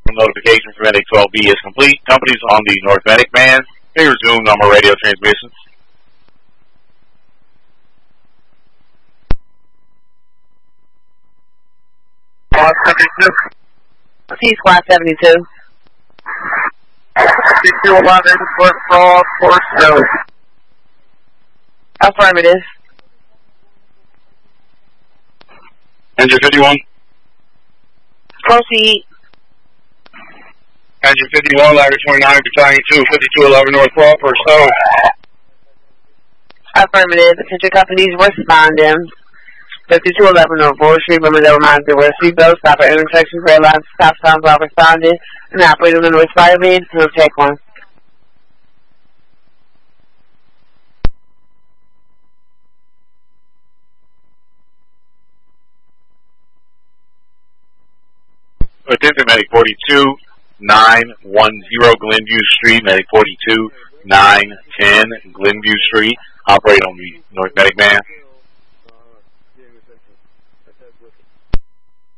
Notification for Medic 12B is complete. Companies on the North Medic band may resume normal radio transmissions. C-Squad 72. C211 for Force. Affirmative. Engine 51. Proceed. Engine 51, Ladder 29, Battalion 2, 5211 North Crawford, so. Affirmative. Attention companies responding. 5211 North 4th Street, women that remind their wear seatbelts, stop at intersections, red lines, stop signs while responding, and operating on the North Fire Lane, to take one. Attention Medic 42, 910 Glenview Street, Medic 42, 910 Glenview Street, operate on the North Medic band.